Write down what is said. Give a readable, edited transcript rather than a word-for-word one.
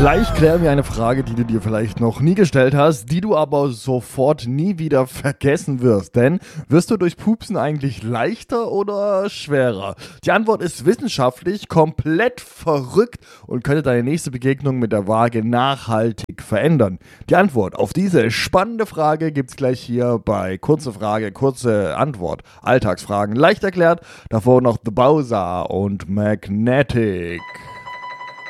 Gleich klären wir eine Frage, die du dir vielleicht noch nie gestellt hast, die du aber sofort nie wieder vergessen wirst. Denn wirst du durch Pupsen eigentlich leichter oder schwerer? Die Antwort ist wissenschaftlich komplett verrückt und könnte deine nächste Begegnung mit der Waage nachhaltig verändern. Die Antwort auf diese spannende Frage gibt's gleich hier bei Kurze Frage, kurze Antwort. Alltagsfragen leicht erklärt. Davor noch The Bowser und Magnetic.